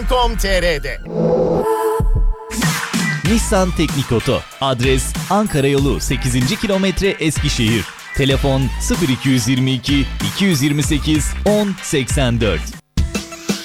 Nissan.com.tr'de. Nissan Teknik Oto. Adres Ankara Yolu 8. kilometre Eskişehir. Telefon 0222 228 1084.